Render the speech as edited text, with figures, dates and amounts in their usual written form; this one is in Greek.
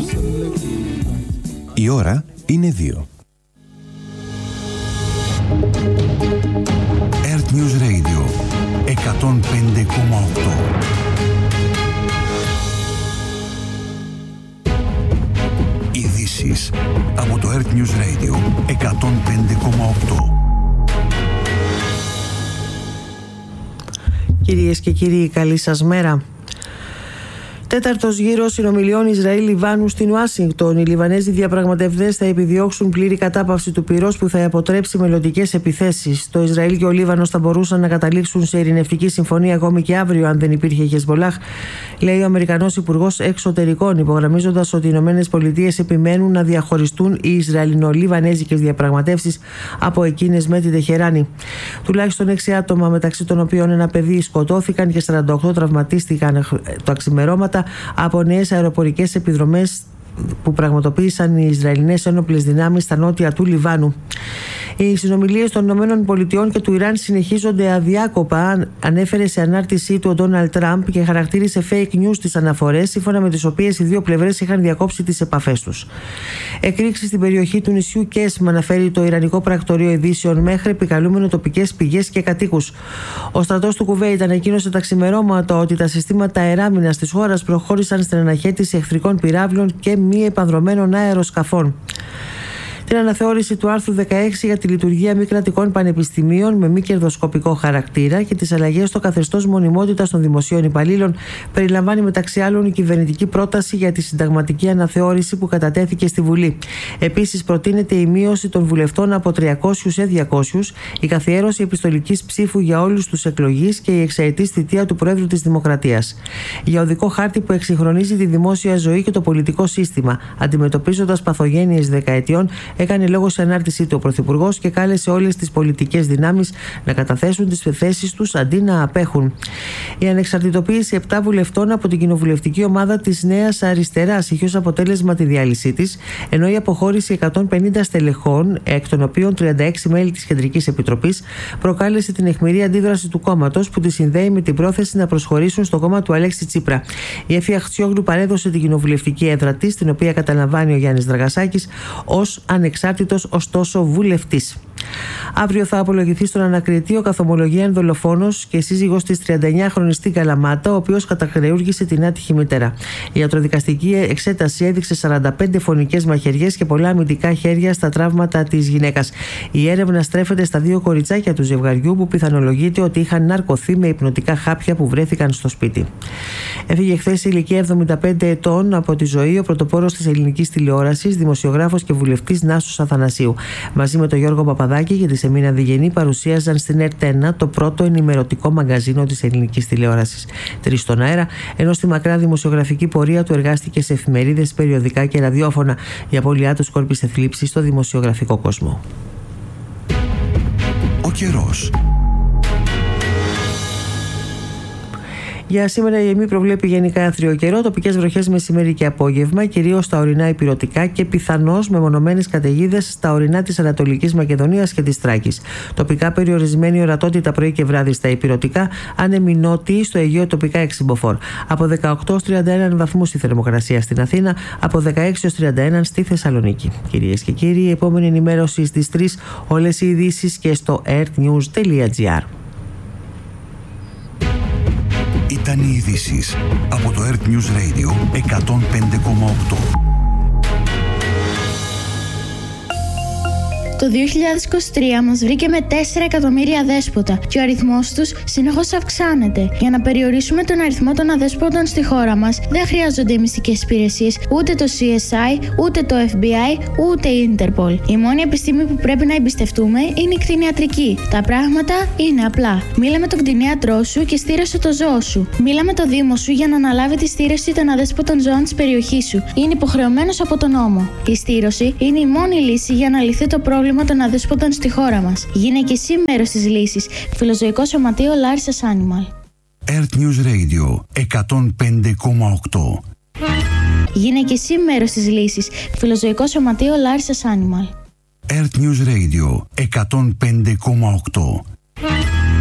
Η ώρα είναι 2. Earth News Radio 105,8. Ειδήσεις από το Earth News Radio 105,8. Κυρίες και κύριοι, καλή σας μέρα. Τέταρτος γύρος συνομιλιών Ισραήλ-Λιβάνου στην Ουάσιγκτον. Οι Λιβανέζοι διαπραγματευτές θα επιδιώξουν πλήρη κατάπαυση του πυρός που θα αποτρέψει μελλοντικές επιθέσεις. Το Ισραήλ και ο Λίβανος θα μπορούσαν να καταλήξουν σε ειρηνευτική συμφωνία ακόμη και αύριο, αν δεν υπήρχε Χεσμολάχ, λέει ο Αμερικανός Υπουργός Εξωτερικών, υπογραμμίζοντας ότι οι ΗΠΑ επιμένουν να διαχωριστούν οι Ισραηλινο-Λιβανέζικες διαπραγματεύσεις από εκείνες με τη Τεχεράνη. Τουλάχιστον 6 άτομα, μεταξύ των οποίων ένα παιδί, σκοτώθηκαν και 48 τραυματίστηκαν τα ξημερώματα από νέες αεροπορικές επιδρομές που πραγματοποίησαν οι Ισραηλινές ένοπλες δυνάμεις στα νότια του Λιβάνου. Οι συνομιλίες των ΗΠΑ και του Ιράν συνεχίζονται αδιάκοπα, ανέφερε σε ανάρτησή του ο Ντόναλντ Τραμπ και χαρακτήρισε fake news τις αναφορές, σύμφωνα με τις οποίες οι δύο πλευρές είχαν διακόψει τις επαφές τους. Εκρήξεις στην περιοχή του νησιού Κέσμ, αναφέρει το Ιρανικό Πρακτορείο Ειδήσεων, μέχρι επικαλούμενο τοπικές πηγές και κατοίκους. Ο στρατός του Κουβέιτ ανακοίνωσε τα ξημερώματα ότι τα συστήματα αεράμινας της χώρας προχώρησαν στην αναχέτηση εχθρικών πυράβλων και μη επανδρωμένων αεροσκαφών. Την αναθεώρηση του άρθρου 16 για τη λειτουργία μη κρατικών πανεπιστημίων με μη κερδοσκοπικό χαρακτήρα και τις αλλαγές στο καθεστώς μονιμότητας των δημοσίων υπαλλήλων περιλαμβάνει μεταξύ άλλων η κυβερνητική πρόταση για τη συνταγματική αναθεώρηση που κατατέθηκε στη Βουλή. Επίσης, προτείνεται η μείωση των βουλευτών από 300 σε 200, η καθιέρωση επιστολικής ψήφου για όλους τους εκλογείς και η εξαετής θητεία του Προέδρου της Δημοκρατίας. Για οδικό χάρτη που εξυγχρονίζει τη δημόσια ζωή και το πολιτικό σύστημα, αντιμετωπίζοντας παθογένειες δεκαετιών, έκανε λόγο σε ανάρτησή του ο Πρωθυπουργός και κάλεσε όλες τις πολιτικές δυνάμεις να καταθέσουν τις θέσεις τους αντί να απέχουν. Η ανεξαρτητοποίηση 7 βουλευτών από την κοινοβουλευτική ομάδα της Νέας Αριστεράς είχε ως αποτέλεσμα τη διάλυσή της, ενώ η αποχώρηση 150 στελεχών, εκ των οποίων 36 μέλη της Κεντρικής Επιτροπής, προκάλεσε την αιχμηρή αντίδραση του κόμματος που τη συνδέει με την πρόθεση να προσχωρήσουν στο κόμμα του Αλέξη Τσίπρα. Η Εφη Αχτσιόγλου παρέδωσε την κοινοβουλευτική έδρα της, την οποία καταλαμβάνει ο Γιάννης Δραγασάκης, ως ανεξάρτητος ωστόσο βουλευτής. Αύριο θα απολογηθεί στον ανακριτή ο καθομολογίαν δολοφόνος και σύζυγος της 39χρονης στην Καλαμάτα, ο οποίος κατακρεούργησε την άτυχη μητέρα. Η ιατροδικαστική εξέταση έδειξε 45 φωνικές μαχαιριές και πολλά αμυντικά χέρια στα τραύματα της γυναίκας. Η έρευνα στρέφεται στα 2 κοριτσάκια του ζευγαριού που πιθανολογείται ότι είχαν ναρκωθεί με υπνοτικά χάπια που βρέθηκαν στο σπίτι. Έφυγε χθες σε ηλικία 75 ετών από τη ζωή ο πρωτοπόρος της ελληνικής τηλεόρασης, δημοσιογράφος και βουλευτής Νάσος Αθανασίου. Μαζί με τον Γιώργο Παπαδάκη και τη Σεμίνα Διγενή παρουσίαζαν στην ΕΡΤ1 το πρώτο ενημερωτικό μαγκαζίνο της ελληνικής τηλεόρασης. 3 στον αέρα, ενώ στη μακρά δημοσιογραφική πορεία του εργάστηκε σε εφημερίδες, περιοδικά και ραδιόφωνα. Η απώλειά του σκόρπισε θλίψη στο δημοσιογραφικό κόσμο. Ο καιρός. Για σήμερα η ΕΜΗ προβλέπει γενικά άθριο καιρό, τοπικές βροχές μεσημέρι και απόγευμα, κυρίως στα ορεινά ηπειρωτικά και πιθανώς μεμονωμένες καταιγίδες στα ορεινά της Ανατολικής Μακεδονίας και της Θράκης. Τοπικά περιορισμένη ορατότητα πρωί και βράδυ στα ηπειρωτικά, άνεμοι νότιοι, στο Αιγαίο τοπικά εξυμποφόρ. Από 18 ως 31 βαθμούς η θερμοκρασία στην Αθήνα, από 16 ως 31 στη Θεσσαλονίκη. Κυρίες και κύριοι, η επόμενη ενημέρωση στις 3, όλες οι ειδήσεις και στο earthnews.gr. Ήταν οι ειδήσεις από το Earth News Radio 105,8. Το 2023 μας βρήκε με 4 εκατομμύρια αδέσποτα και ο αριθμός τους συνεχώς αυξάνεται. Για να περιορίσουμε τον αριθμό των αδέσποτων στη χώρα μας, δεν χρειάζονται οι μυστικές υπηρεσίες, ούτε το CSI, ούτε το FBI, ούτε η Interpol. Η μόνη επιστήμη που πρέπει να εμπιστευτούμε είναι η κτηνιατρική. Τα πράγματα είναι απλά. Μίλα με τον κτηνίατρό σου και στήρωσε το ζώο σου. Μίλα με το Δήμο σου για να αναλάβει τη στήρωση των αδέσποτων ζώων της περιοχής σου. Είναι υποχρεωμένος από τον νόμο. Η στήρωση είναι η μόνη λύση για να λυθεί το πρόβλημα των αδέσποτων στη χώρα μας. Γίνε και εσύ μέρος της λύσης. Φιλοζωικό Σωματείο Larissa's Animal. Earth News Radio 105,8. Γίνε και εσύ μέρος της λύσης. Φιλοζωικό Σωματείο Larissa's Animal. Earth News Radio 105,8.